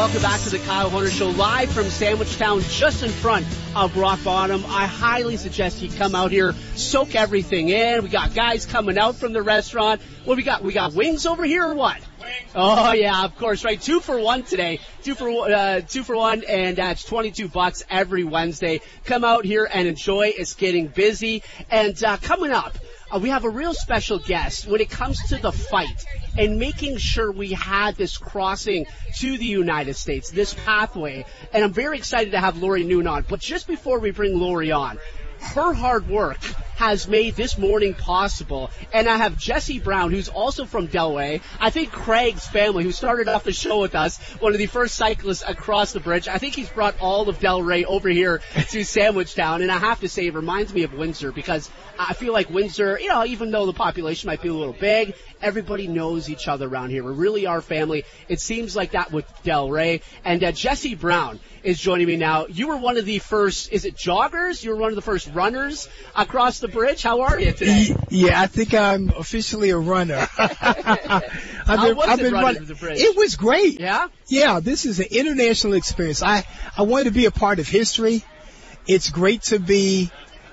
welcome back to the Kyle Horner Show, live from Sandwich Town, just in front of Rock Bottom. I highly suggest you come out here, soak everything in. We got guys coming out from the restaurant. What we got? We got wings over here or what? Wings. Oh yeah, of course, right. 2 for 1 today. 2 for 1, and it's $22 every Wednesday. Come out here and enjoy. It's getting busy, and coming up, we have a real special guest when it comes to the fight and making sure we had this crossing to the United States, this pathway. And I'm very excited to have Lori Noon on. But just before we bring Lori on, her hard work has made this morning possible. And I have Jesse Brown, who's also from Delray. I think Craig's family, who started off the show with us, one of the first cyclists across the bridge. I think he's brought all of Delray over here to Sandwich Town. And I have to say, it reminds me of Windsor, because I feel like Windsor, you know, even though the population might be a little big, everybody knows each other around here. We really are family. It seems like that with Delray. And Jesse Brown is joining me now. You were one of the first, is it joggers? You were one of the first runners across the bridge. How are you today? Yeah, I think I'm officially a runner. I've been running the bridge? It was great. Yeah? Yeah, this is an international experience. I wanted to be a part of history. It's great to be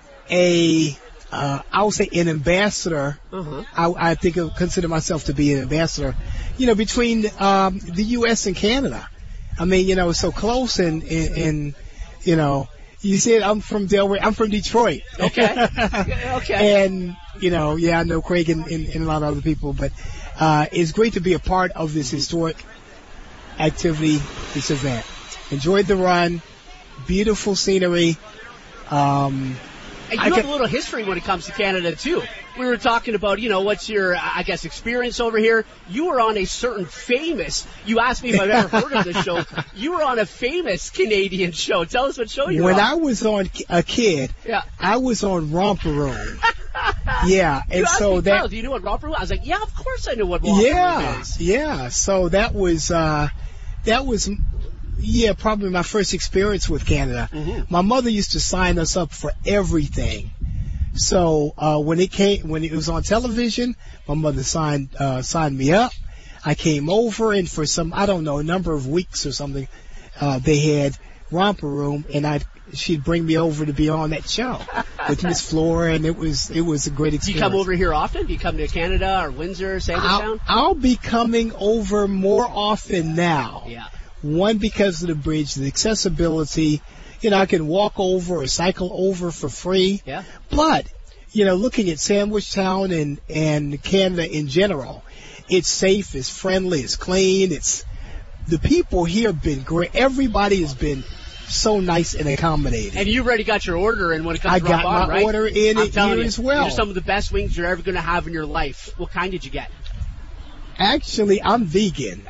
I would say an ambassador. Uh-huh. I think I consider myself to be an ambassador, you know, between the U.S. and Canada. I mean, you know, it's so close, and you know, you said I'm from Delray. I'm from Detroit. Okay. Okay. And, you know, yeah, I know Craig and a lot of other people, but it's great to be a part of this historic activity, this event. Enjoyed the run. Beautiful scenery. And you have a little history when it comes to Canada, too. We were talking about, you know, what's your, I guess, experience over here. You were on a certain famous, you asked me if I've ever heard of this show. You were on a famous Canadian show. Tell us what show you were on. When I was a kid, yeah, I was on Romper Room. Yeah, and so that. Do you know what Romper Room? I was like, yeah, of course I know what Romper Room is. Yeah. So that was, yeah, probably my first experience with Canada. Mm-hmm. My mother used to sign us up for everything. So when it was on television, my mother signed me up. I came over, and for a number of weeks or something, they had Romper Room, and she'd bring me over to be on that show with Miss Flora, and it was a great experience. Do you come over here often? Do you come to Canada or Windsor, Sandwich Town? I'll be coming over more often now. Yeah. One, because of the bridge, the accessibility. You know, I can walk over or cycle over for free. Yeah. But, you know, looking at Sandwich Town and Canada in general, it's safe, it's friendly, it's clean. The people here have been great. Everybody has been so nice and accommodating. And you've already got your order in when it comes to Rock Bottom, right? I got my order in here as well. These are some of the best wings you're ever going to have in your life. What kind did you get? Actually, I'm vegan.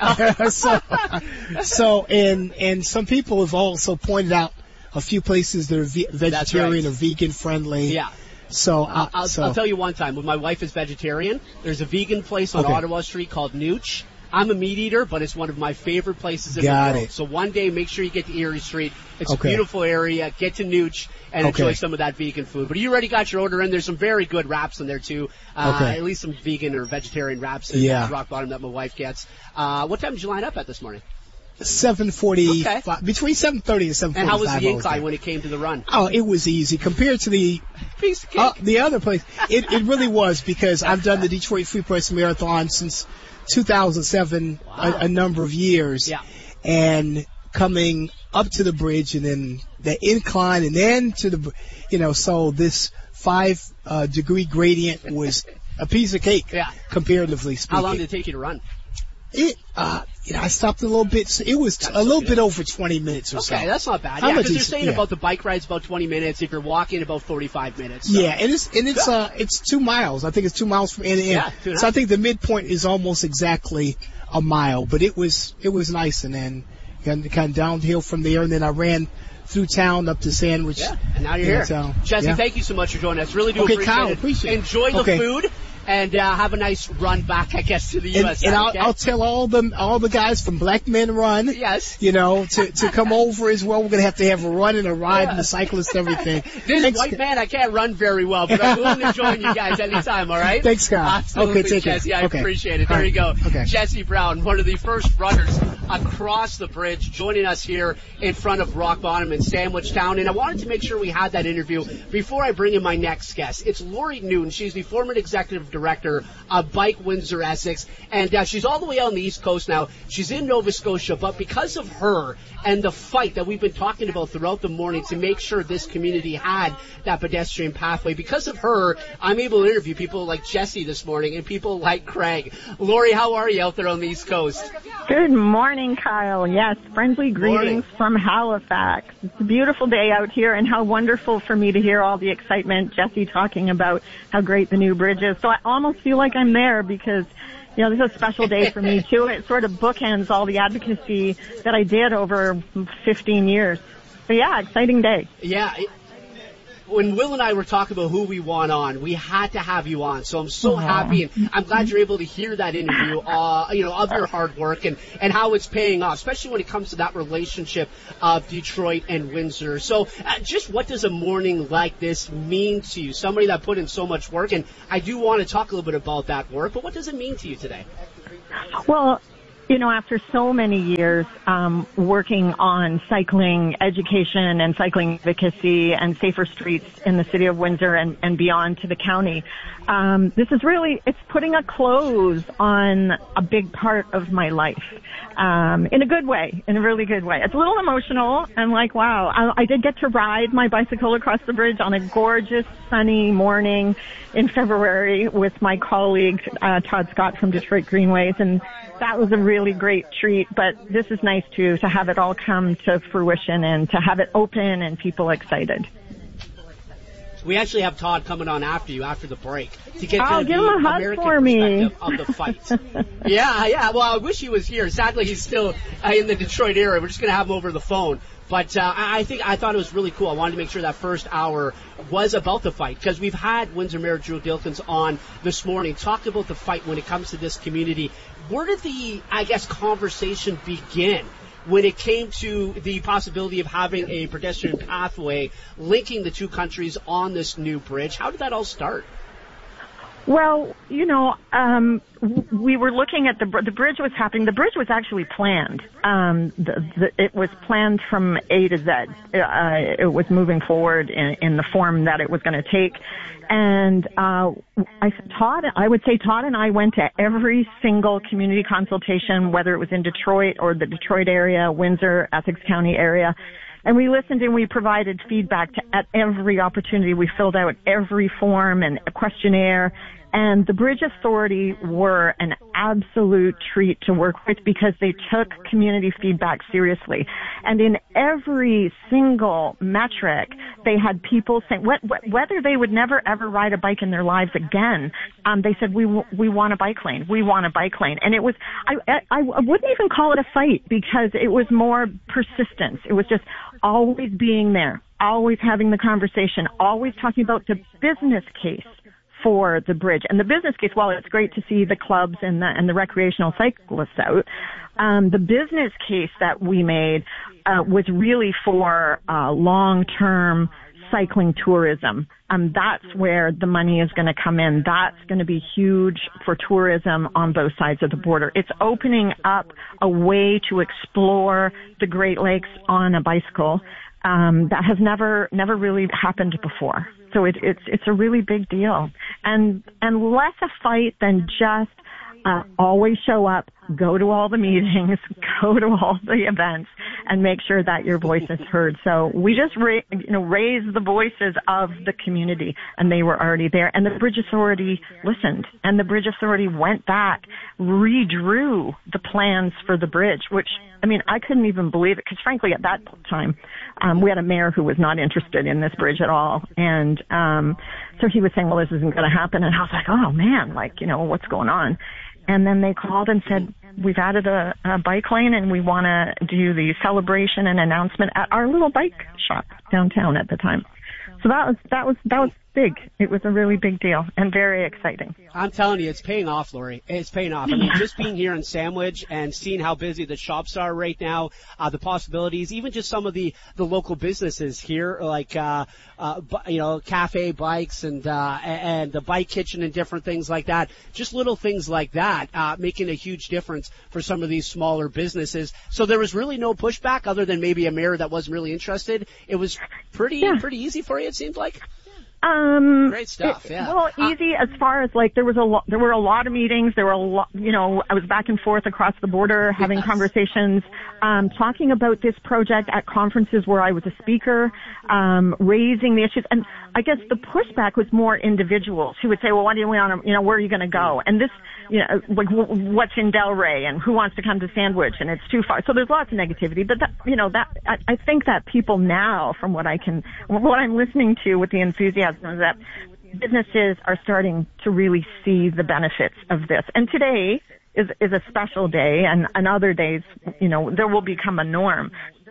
So and some people have also pointed out a few places that are vegetarian or vegan friendly. Yeah. So I'll tell you one time, when my wife is vegetarian, there's a vegan place on Ottawa Street called Nooch. I'm a meat eater, but it's one of my favorite places in the world. So one day, make sure you get to Erie Street. It's a beautiful area. Get to Nooch and enjoy some of that vegan food. But you already got your order in. There's some very good wraps in there, too. At least some vegan or vegetarian wraps in Rock Bottom that my wife gets. What time did you line up at this morning? 7:45, between 7:30 and 7:45. And how was the incline when it came to the run? Oh, it was easy compared to the other place. It really was, because I've done the Detroit Free Press Marathon since 2007, a number of years. Yeah. And coming up to the bridge and then the incline and then to the, you know, so this 5-degree gradient was a piece of cake, comparatively speaking. How long did it take you to run? I stopped a little bit. It was a little bit over 20 minutes or so. Okay, that's not bad. Yeah, because you're saying about the bike rides about 20 minutes. If you're walking, about 45 minutes. So. Yeah, it's 2 miles. I think it's 2 miles from end to end. Yeah, so I think the midpoint is almost exactly a mile. But it was nice, and then kind of downhill from there, and then I ran through town up to Sandwich. Yeah, and now you're here. Jesse, thank you so much for joining us. Really do appreciate Kyle, it. Appreciate it. Enjoy the food. And have a nice run back, I guess, to the U.S. And I'll tell all the guys from Black Men Run, you know, to come over as well. We're going to have a run and a ride and the cyclists and everything. This white man, I can't run very well, but I'm willing to join you guys anytime, all right? Thanks, Scott. Absolutely, take Jesse. care. I appreciate it. There you go. Okay. Jesse Brown, one of the first runners across the bridge, joining us here in front of Rock Bottom in Sandwichtown. And I wanted to make sure we had that interview before I bring in my next guest. It's Lori Newton. She's the former executive director of Bike Windsor Essex, and she's all the way out on the East Coast now. She's in Nova Scotia, but because of her and the fight that we've been talking about throughout the morning to make sure this community had that pedestrian pathway, because of her, I'm able to interview people like Jesse this morning and people like Craig. Lori, how are you out there on the East Coast? Good morning, Kyle. Yes, friendly greetings from Halifax. It's a beautiful day out here, and how wonderful for me to hear all the excitement, Jesse talking about how great the new bridge is. So I almost feel like I'm there because, you know, this is a special day for me, too. It sort of bookends all the advocacy that I did over 15 years. So, yeah, exciting day. Yeah. When Will and I were talking about who we want on, we had to have you on. So I'm so happy, and I'm glad you're able to hear that interview, of your hard work and how it's paying off, especially when it comes to that relationship of Detroit and Windsor. So just what does a morning like this mean to you? Somebody that put in so much work, and I do want to talk a little bit about that work, but what does it mean to you today? Well, you know, after so many years working on cycling education and cycling advocacy and safer streets in the city of Windsor and beyond to the county, this is really, it's putting a close on a big part of my life in a good way, in a really good way. It's a little emotional. I'm like, wow, I did get to ride my bicycle across the bridge on a gorgeous sunny morning in February with my colleague Todd Scott from Detroit Greenways, and that was a really great treat. But this is nice too, to have it all come to fruition and to have it open and people excited. We actually have Todd coming on after you, after the break, to get give him a hug American for me. perspective of the fight. Yeah. Well, I wish he was here. Sadly, he's still in the Detroit area. We're just going to have him over the phone. But I thought it was really cool. I wanted to make sure that first hour was about the fight, because we've had Windsor Mayor Drew Dilkens on this morning, talked about the fight when it comes to this community. Where did the, conversation begin when it came to the possibility of having a pedestrian pathway linking the two countries on this new bridge? How did that all start? Well, you know, we were looking at the bridge was happening. The bridge was actually planned. It was planned from A to Z. It was moving forward in the form that it was going to take. And I would say Todd and I went to every single community consultation, whether it was in Detroit or the Detroit area, Windsor, Essex County area. And we listened and we provided feedback at every opportunity. We filled out every form and a questionnaire. And the Bridge Authority were an absolute treat to work with because they took community feedback seriously. And in every single metric, they had people saying whether they would never ever ride a bike in their lives again. They said, we want a bike lane. We want a bike lane. And it was, I wouldn't even call it a fight because it was more persistence. It was just always being there, always having the conversation, always talking about the business case for the bridge. And the business case, while it's great to see the clubs and the recreational cyclists out, the business case that we made was really for long-term cycling tourism. That's where the money is going to come in. That's going to be huge for tourism on both sides of the border. It's opening up a way to explore the Great Lakes on a bicycle that has never really happened before. So it's a really big deal, and less a fight than just always show up, go to all the meetings, go to all the events, and make sure that your voice is heard. So we just raised the voices of the community, and they were already there. And the Bridge Authority listened, and the Bridge Authority went back, redrew the plans for the bridge, which, I couldn't even believe it, because frankly, at that time, we had a mayor who was not interested in this bridge at all. And so he was saying, well, this isn't going to happen. And I was like, oh, man, what's going on? And then they called and said, we've added a bike lane, and we want to do the celebration and announcement at our little bike shop downtown at the time. So that was big. It was a really big deal and very exciting. I'm telling you, it's paying off, Lori. It's paying off. I mean, just being here in Sandwich and seeing how busy the shops are right now, the possibilities, even just some of the local businesses here, like, cafe bikes and the bike kitchen and different things like that. Just little things like that, making a huge difference for some of these smaller businesses. So there was really no pushback other than maybe a mayor that wasn't really interested. It was pretty easy for you, it seemed like. Great stuff. Yeah. Well, easy as far as like there were a lot of meetings. There were a lot. I was back and forth across the border having conversations, talking about this project at conferences where I was a speaker, raising the issues. And I guess the pushback was more individuals who would say, "Well, what do you want? Where are you going to go?" And this, like what's in Delray and who wants to come to Sandwich and it's too far. So there's lots of negativity. But I think that people now, from what I'm listening to with the enthusiasm, is that businesses are starting to really see the benefits of this. And today is a special day, and other days, there will become a norm.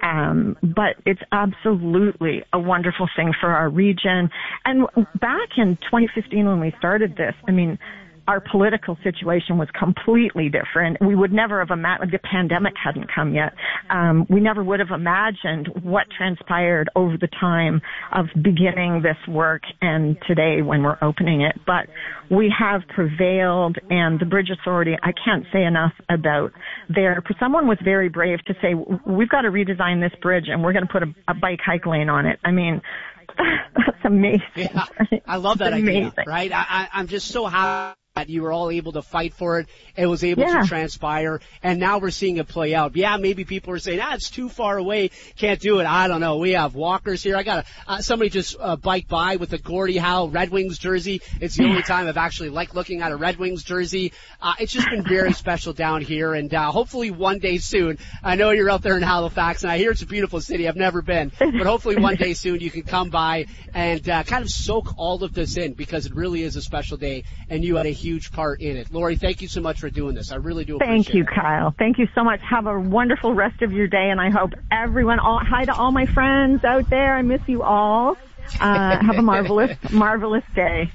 But it's absolutely a wonderful thing for our region. And back in 2015 when we started this, I mean, our political situation was completely different. We would never have imagined, the pandemic hadn't come yet. We never would have imagined what transpired over the time of beginning this work and today when we're opening it. But we have prevailed, and the Bridge Authority, I can't say enough about someone was very brave to say, we've got to redesign this bridge and we're going to put a bike hike lane on it. I mean, that's amazing. Yeah, I love that idea, right? I'm just so happy that you were all able to fight for it. It was able to transpire, and now we're seeing it play out. Yeah, maybe people are saying, it's too far away, can't do it. I don't know. We have walkers here. I got somebody just bike by with a Gordie Howe Red Wings jersey. It's the only time I've actually liked looking at a Red Wings jersey. It's just been very special down here, and hopefully one day soon, I know you're out there in Halifax, and I hear it's a beautiful city. I've never been, but hopefully one day soon you can come by and kind of soak all of this in, because it really is a special day, and you had a huge part in it. Lori, thank you so much for doing this. I really do appreciate it. Thank you, Kyle. Thank you so much. Have a wonderful rest of your day, and I hope everyone, hi to all my friends out there. I miss you all. Have a marvelous day.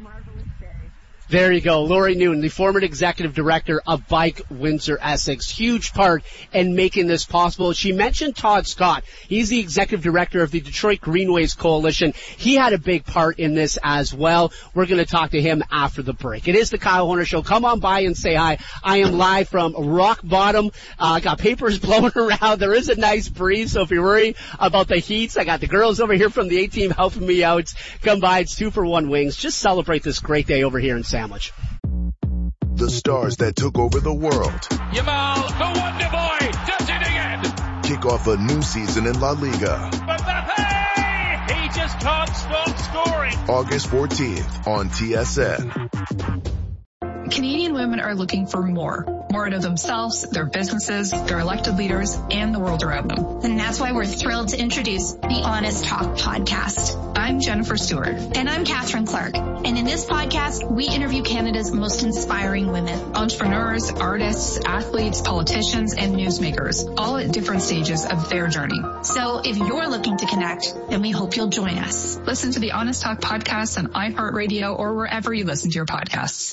There you go. Lori Newton, the former executive director of Bike Windsor Essex. Huge part in making this possible. She mentioned Todd Scott. He's the executive director of the Detroit Greenways Coalition. He had a big part in this as well. We're going to talk to him after the break. It is the Kyle Horner Show. Come on by and say hi. I am live from Rock Bottom. I got papers blowing around. There is a nice breeze, so if you're worried about the heats, I got the girls over here from the A-Team helping me out. Come by. It's 2-for-1 wings. Just celebrate this great day over here in Sandwich. The stars that took over the world. Yamal, the Wonder Boy, does it again. Kick off a new season in La Liga. Mbappe, he just can't stop scoring. August 14th on TSN. Canadian women are looking for more out of themselves, their businesses, their elected leaders, and the world around them. And that's why we're thrilled to introduce the Honest Talk podcast. I'm Jennifer Stewart. And I'm Catherine Clark. And in this podcast, we interview Canada's most inspiring women. Entrepreneurs, artists, athletes, politicians, and newsmakers, all at different stages of their journey. So if you're looking to connect, then we hope you'll join us. Listen to the Honest Talk podcast on iHeartRadio or wherever you listen to your podcasts.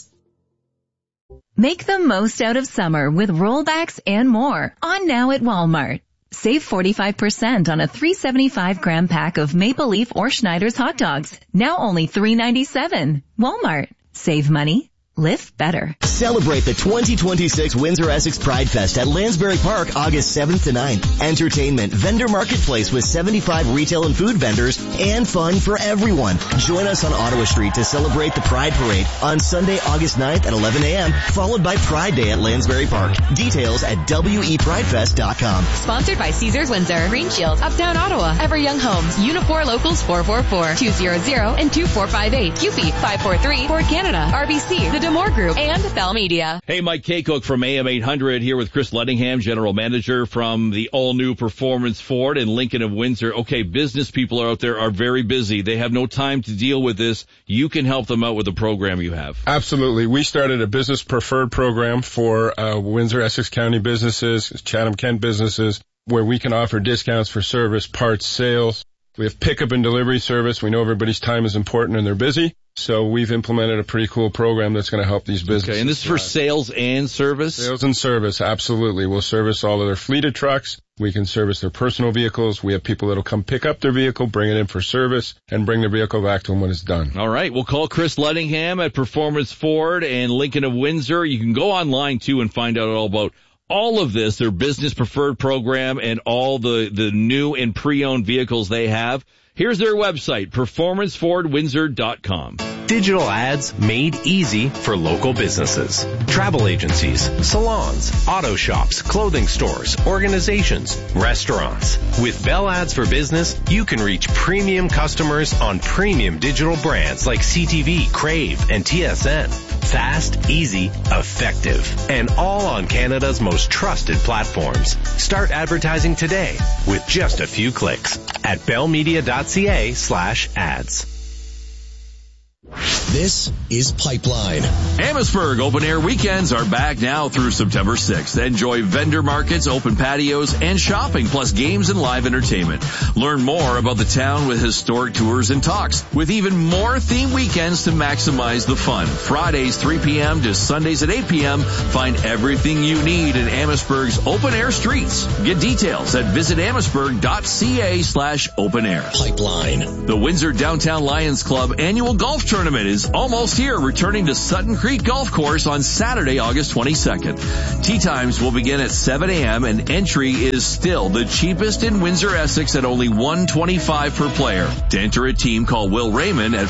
Make the most out of summer with rollbacks and more on now at Walmart. Save 45% on a 375-gram pack of Maple Leaf or Schneider's hot dogs. Now only $3.97. Walmart. Save money. Live better. Celebrate the 2026 Windsor Essex Pride Fest at Lansbury Park August 7th to 9th. Entertainment, vendor marketplace with 75 retail and food vendors, and fun for everyone. Join us on Ottawa Street to celebrate the Pride Parade on Sunday, August 9th at 11 a.m., followed by Pride Day at Lansbury Park. Details at wepridefest.com. Sponsored by Caesars Windsor, Green Shield, Uptown Ottawa, Ever Young Homes, Unifor Locals 444-200 and 2458, QP 543, Ford Canada, RBC, The Demore Group, and Bell Media. Hey, Mike Kaycook from AM 800 here with Chris Lettingham, General Manager from the all-new Performance Ford in Lincoln of Windsor. Okay, business people out there are very busy. They have no time to deal with this. You can help them out with the program you have. Absolutely. We started a business preferred program for Windsor, Essex County businesses, Chatham-Kent businesses, where we can offer discounts for service, parts, sales, We have pickup and delivery service. We know everybody's time is important and they're busy. So we've implemented a pretty cool program that's going to help these businesses. Okay, and this is for sales and service? Sales and service, absolutely. We'll service all of their fleet of trucks. We can service their personal vehicles. We have people that'll come pick up their vehicle, bring it in for service, and bring their vehicle back to them when it's done. All right, we'll call Chris Lettingham at Performance Ford and Lincoln of Windsor. You can go online, too, and find out all about all of this, their business preferred program, and all the new and pre-owned vehicles they have. Here's their website, performancefordwindsor.com. Digital ads made easy for local businesses. Travel agencies, salons, auto shops, clothing stores, organizations, restaurants. With Bell Ads for Business, you can reach premium customers on premium digital brands like CTV, Crave, and TSN. Fast, easy, effective, and all on Canada's most trusted platforms. Start advertising today with just a few clicks at bellmedia.ca/ads. This is Pipeline. Amherstburg open air weekends are back now through September 6th. Enjoy vendor markets, open patios, and shopping, plus games and live entertainment. Learn more about the town with historic tours and talks, with even more themed weekends to maximize the fun. Fridays 3 p.m. to Sundays at 8 p.m. Find everything you need in Amherstburg's open air streets. Get details at visitamherstburg.ca/open air. Pipeline. The Windsor Downtown Lions Club annual golf tournament is almost here, returning to Sutton Creek Golf Course on Saturday, August 22nd. Tee times will begin at 7 a.m. and entry is still the cheapest in Windsor, Essex at only $125 per player. To enter a team, call Will Raymond at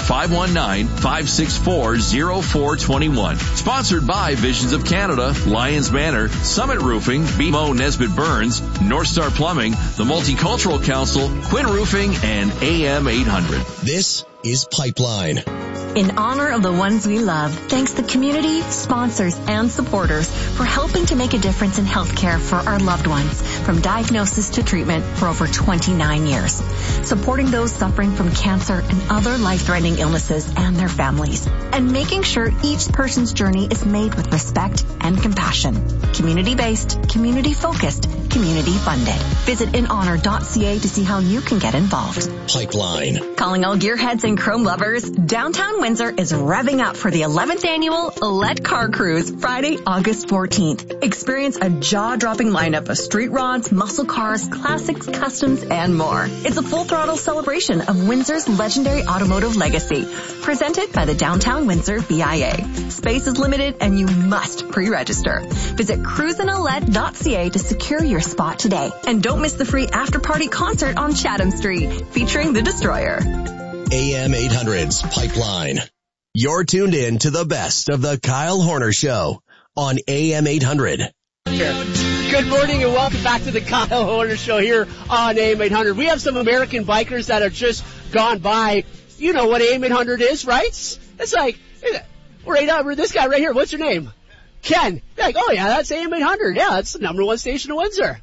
519-564-0421. Sponsored by Visions of Canada, Lions Manor, Summit Roofing, BMO Nesbitt Burns, North Star Plumbing, the Multicultural Council, Quinn Roofing, and AM 800. This is Pipeline. In honor of the ones we love, thanks the community, sponsors, and supporters for helping to make a difference in healthcare for our loved ones, from diagnosis to treatment for over 29 years. Supporting those suffering from cancer and other life-threatening illnesses and their families. And making sure each person's journey is made with respect and compassion. Community-based, community-focused, community-funded. Visit inhonor.ca to see how you can get involved. Pipeline. Calling all gearheads and chrome lovers, downtown Windsor is revving up for the 11th annual Let Car Cruise, Friday, August 14th. Experience a jaw-dropping lineup of street rods, muscle cars, classics, customs, and more. It's a full-throttle celebration of Windsor's legendary automotive legacy, presented by the Downtown Windsor BIA. Space is limited and you must pre-register. Visit cruisinallet.ca to secure your spot today. And don't miss the free after-party concert on Chatham Street, featuring the Destroyer. AM 800's Pipeline. You're tuned in to the best of the Kyle Horner Show on AM 800. Good morning and welcome back to the Kyle Horner Show here on AM 800. We have some American bikers that have just gone by. You know what AM 800 is, right? It's like, we're this guy right here. What's your name? Ken. You're like, oh yeah, that's AM 800. Yeah, that's the number one station in Windsor.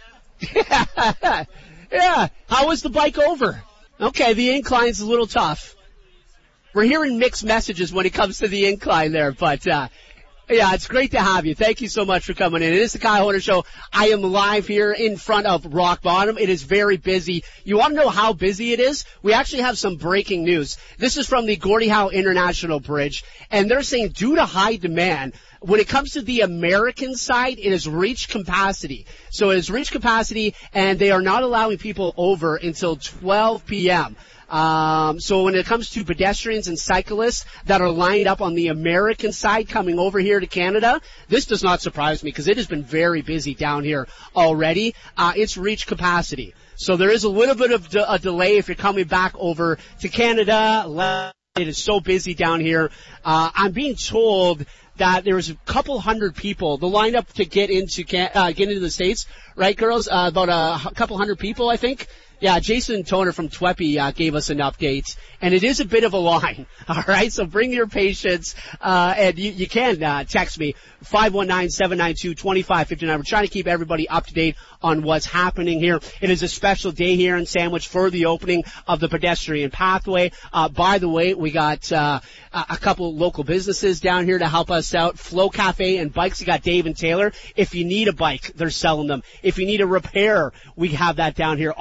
Yeah. How was the bike over? Okay, the incline's a little tough. We're hearing mixed messages when it comes to the incline there, but, yeah, it's great to have you. Thank you so much for coming in. It is the Kyle Horner Show. I am live here in front of Rock Bottom. It is very busy. You want to know how busy it is? We actually have some breaking news. This is from the Gordie Howe International Bridge, and they're saying due to high demand, when it comes to the American side, it has reached capacity. So it has reached capacity, and they are not allowing people over until 12 p.m. So when it comes to pedestrians and cyclists that are lined up on the American side coming over here to Canada, this does not surprise me because it has been very busy down here already. It's reached capacity. So there is a little bit of a delay if you're coming back over to Canada. It is so busy down here. I'm being told that there was a couple hundred people. The lineup to get into the States, right, girls? About a couple hundred people, I think. Yeah, Jason Toner from TWEPI gave us an update, and it is a bit of a line. All right, so bring your patience, and you can text me 519-792-2559. We're trying to keep everybody up to date on what's happening here. It is a special day here in Sandwich for the opening of the pedestrian pathway. By the way, we got a couple local businesses down here to help us out. Flow Cafe and Bikes. We got Dave and Taylor. If you need a bike, they're selling them. If you need a repair, we have that down here. Also, the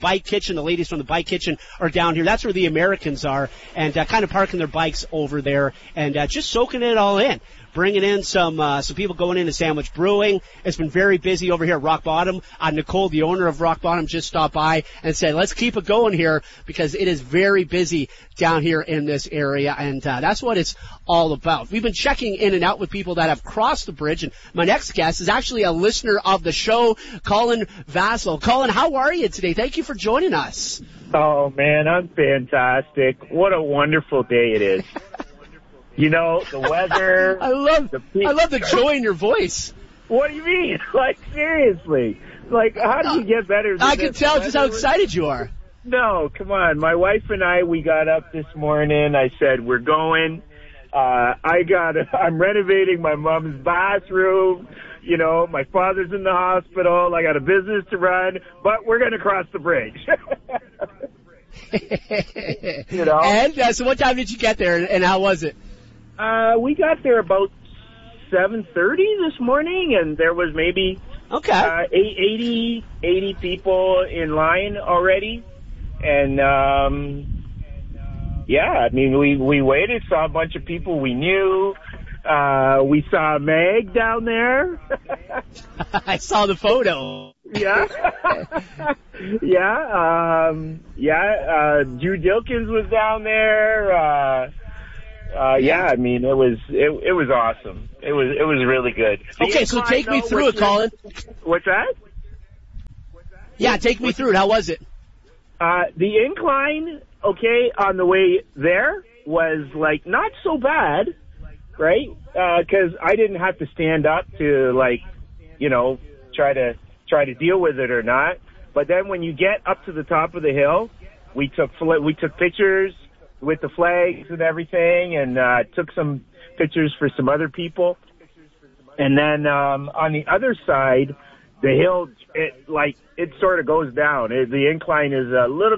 Bike Kitchen. The ladies from the Bike Kitchen are down here. That's where the Americans are, and kind of parking their bikes over there and just soaking it all in. Bringing in some people going into Sandwich Brewing. It's been very busy over here at Rock Bottom. Nicole, the owner of Rock Bottom, just stopped by and said, let's keep it going here because it is very busy down here in this area, and that's what it's all about. We've been checking in and out with people that have crossed the bridge, and my next guest is actually a listener of the show, Colin Vassal. Colin, how are you today? Thank you for joining us. Oh, man, I'm fantastic. What a wonderful day it is. You know, the weather. I love the joy in your voice. What do you mean? Like, seriously. Like, how do you get better than I can tell just how excited you are. No, come on. My wife and I, we got up this morning. I said, we're going. I'm renovating my mom's bathroom. You know, my father's in the hospital. I got a business to run, but we're going to cross the bridge. You know? And so what time did you get there, and how was it? We got there about 7:30 this morning, and there was maybe 80 people in line already. And I mean, we waited, saw a bunch of people we knew. We saw Meg down there. I saw the photo. Yeah. Drew Dilkins was down there. I mean, it was awesome. It was really good. Okay, so take me through it, Colin. What's that? Yeah, take me through it. How was it? The incline, on the way there was like not so bad, right? 'Cause I didn't have to stand up to try to deal with it or not. But then when you get up to the top of the hill, we took pictures with the flags and everything, and took some pictures for some other people. And then on the other side, the hill, it sort of goes down. The incline is a little